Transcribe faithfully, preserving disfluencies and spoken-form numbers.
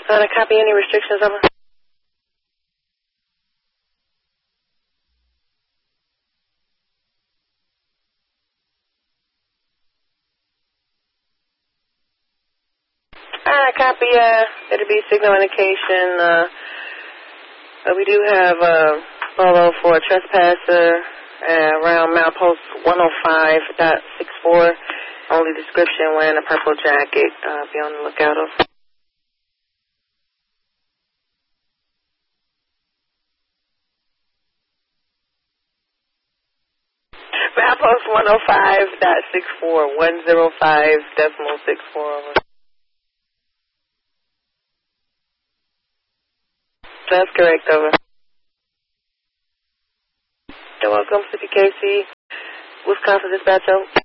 Uh, to copy any restrictions, over. Uh, copy, uh, it'll be signal indication. Uh, uh, we do have uh, photo for a trespasser uh, around milepost one oh five point six four. Only description wearing a purple jacket. Uh, be on the lookout of. Milepost one oh five point six four, one oh five decimal six four. That's correct, over. You're welcome, City K C, Wisconsin Dispatch.